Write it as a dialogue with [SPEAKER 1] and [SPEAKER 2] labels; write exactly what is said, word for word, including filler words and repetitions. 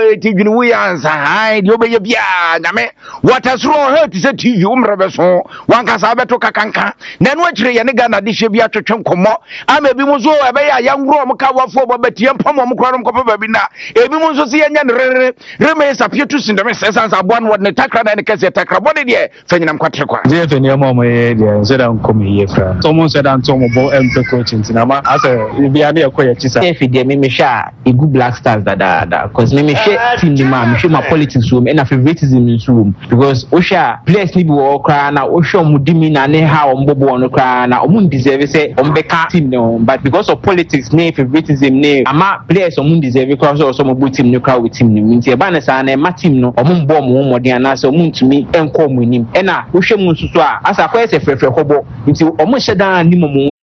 [SPEAKER 1] celebrate you we answer hi you be bia nyame what has wrong hurt is T V umre beso wan kasa beto kakanka na no akire ye ne Ghana de hye bia twetwe nkomo ama bi mu zo e be ya yangro mo ka wafo bo betie mpam mo kro no kopa ba bi na ebi mu nso se yenya ne rere reme sapietu sindome sesansa abo no ne takra na ne kase takra bo de de fanyinam kwatre kwa
[SPEAKER 2] je fe ne mo mo ye de so da nkomo ye fra so mo so da nto mo bo empe coaching na ma asa bia na ekoye chisa
[SPEAKER 3] e fi de me me sha e good Black Stars da da da cause me me she team di ma me she my politics room and favoritism in room because osha players ni bi wo kra na osha mu dimi na ne ha o mbobo no kra na o mu deserve say o mbeka team no but because of politics ne favoritism ne ama players o mu deserve kra so so mo bo team no kra with team ni nti e ba na sa na ma team no o mu mbo mo modern na so o mu ntumi enko mu nim e na osha mu nsusu a asa kwa ese frefre kobo nti o mu hye dan ni mo